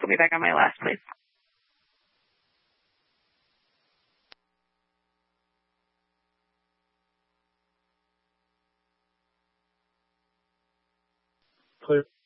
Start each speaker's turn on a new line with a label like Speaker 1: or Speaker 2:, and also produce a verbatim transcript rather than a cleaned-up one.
Speaker 1: put me back on my last, please.
Speaker 2: Clear.